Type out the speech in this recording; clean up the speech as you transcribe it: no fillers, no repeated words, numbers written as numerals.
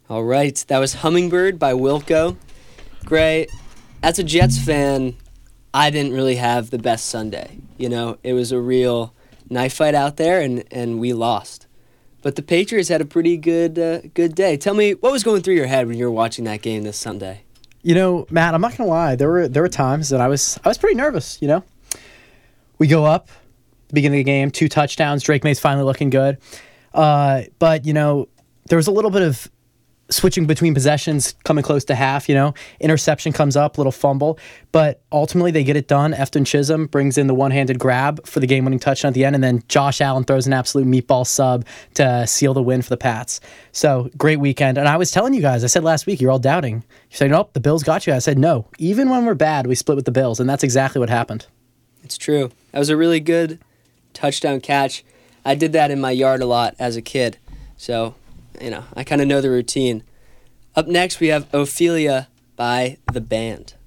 All right, that was Hummingbird by Wilco. Gray, as a Jets fan, I didn't really have the best Sunday. It was a real knife fight out there, and we lost. But the Patriots had a pretty good day. Tell me, what was going through your head when you were watching that game this Sunday? Matt, I'm not gonna lie. There were times that I was pretty nervous. We go up the beginning of the game, 2 touchdowns. Drake May's finally looking good. But there was a little bit of switching between possessions coming close to half, interception comes up, little fumble, but ultimately they get it done. Efton Chisholm brings in the one-handed grab for the game-winning touchdown at the end, and then Josh Allen throws an absolute meatball sub to seal the win for the Pats. So great weekend. And I was telling you guys, I said last week, you're all doubting. You said, nope, the Bills got you. I said, no, even when we're bad, we split with the Bills, and that's exactly what happened. It's true. That was a really good touchdown catch. I did that in my yard a lot as a kid, so I kind of know the routine. Up next, we have Ophelia by The Band.